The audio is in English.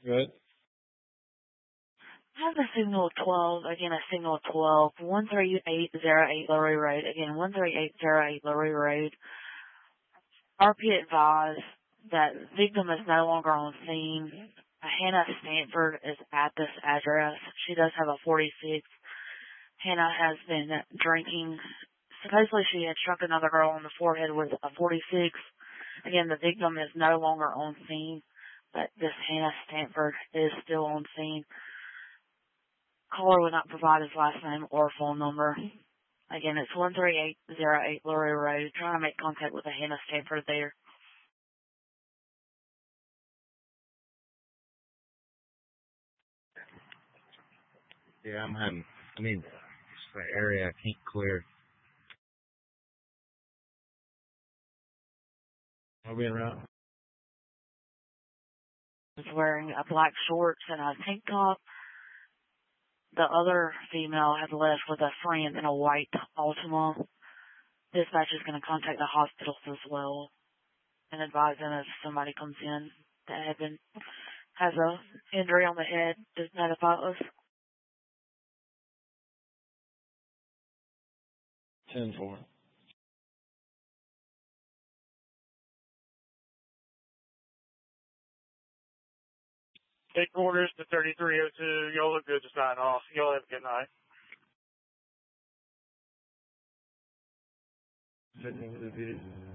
Good. I have a signal 12, again a signal 12, 13808 Lurie Road, again 13808 Lurie Road. RP advised that victim is no longer on scene. Hannah Stanford is at this address. She does have a 46. Hannah has been drinking. Supposedly she had struck another girl on the forehead with a 46. Again, the victim is no longer on scene, but this Hannah Stanford is still on scene. Caller would not provide his last name or phone number. Again, it's 13808 Lurie Road. Trying to make contact with the Hannah Stanford there. Yeah, I mean, it's the area I can't clear. I'll be around. He's wearing a black shorts and a tank top. The other female had left with a friend in a white Altima. Dispatch is going to contact the hospitals as well and advise them if somebody comes in that has a injury on the head to notify us. 10-4. Take orders to 3302. Y'all look good to sign off. Y'all have a good night. 15 to the